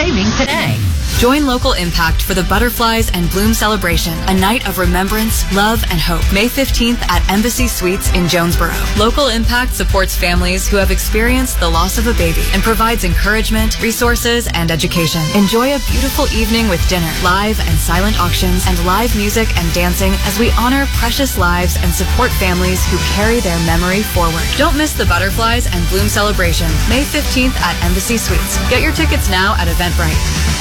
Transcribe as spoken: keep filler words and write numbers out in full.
saving today. Join Local Impact for the Butterflies and Bloom Celebration, a night of remembrance, love, and hope. May fifteenth at Embassy Suites in Jonesboro. Local Impact supports families who have experienced the loss of a baby and provides encouragement, resources, and education. Enjoy a beautiful evening with dinner, live and silent auctions, and live music and dancing as we honor precious lives and support families who carry their memory forward. Don't miss the Butterflies and Bloom Celebration, May fifteenth at Embassy Suites. Get your tickets now at Eventbrite.